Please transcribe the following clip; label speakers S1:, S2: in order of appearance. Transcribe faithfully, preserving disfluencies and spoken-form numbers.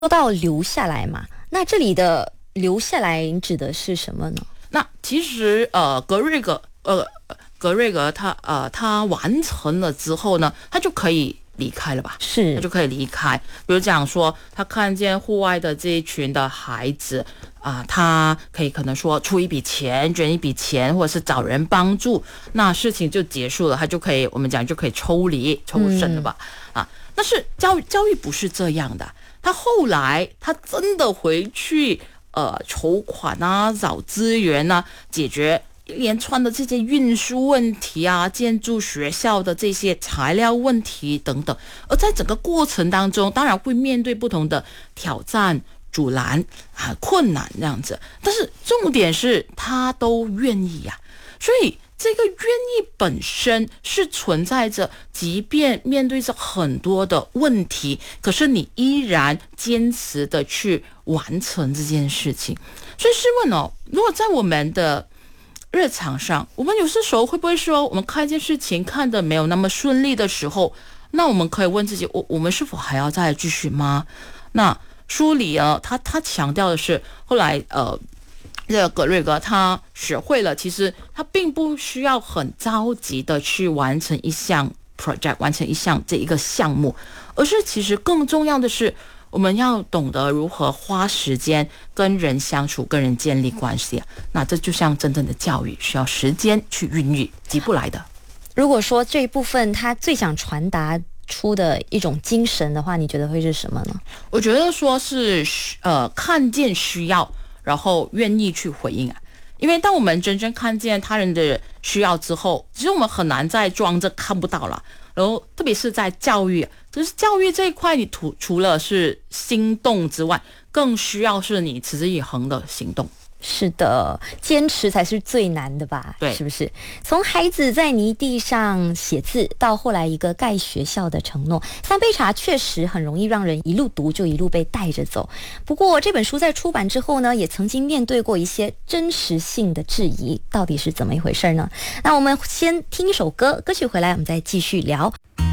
S1: 说到留下来嘛，那这里的留下来指的是什么呢？
S2: 那其实呃，格瑞格呃格瑞格他呃他完成了之后呢，他就可以离开了吧？
S1: 是，
S2: 他就可以离开。比如讲说，他看见户外的这一群的孩子啊、呃，他可以可能说出一笔钱，捐一笔钱，或者是找人帮助，那事情就结束了，他就可以我们讲就可以抽离抽身了吧？嗯、啊，但是教育教育不是这样的，他后来他真的回去呃筹款啊，找资源啊，解决一连串的这些运输问题啊，建筑学校的这些材料问题等等，而在整个过程当中，当然会面对不同的挑战、阻拦啊、困难这样子，但是重点是他都愿意呀、啊，所以这个愿意本身是存在着，即便面对着很多的问题，可是你依然坚持的去完成这件事情。所以试问哦，如果在我们的日常上，我们有些时候会不会说，我们看一件事情看得没有那么顺利的时候，那我们可以问自己，我我们是否还要再继续吗？那书里啊，他他强调的是，后来呃，这个格瑞格他学会了，其实他并不需要很着急的去完成一项 project， 完成一项这一个项目，而是其实更重要的是，我们要懂得如何花时间跟人相处，跟人建立关系。那这就像真正的教育，需要时间去孕育，急不来的。
S1: 如果说这一部分他最想传达出的一种精神的话，你觉得会是什么呢？
S2: 我觉得说是呃看见需要，然后愿意去回应啊。因为当我们真正看见他人的需要之后，其实我们很难再装着看不到了。然后特别是在教育，就是教育这一块，你除除了是心动之外，更需要是你持之以恒的行动。
S1: 是的，坚持才是最难的吧？
S2: 对，
S1: 是不是？从孩子在泥地上写字，到后来一个盖学校的承诺，三杯茶确实很容易让人一路读就一路被带着走。不过这本书在出版之后呢，也曾经面对过一些真实性的质疑，到底是怎么一回事呢？那我们先听一首歌，歌曲回来我们再继续聊。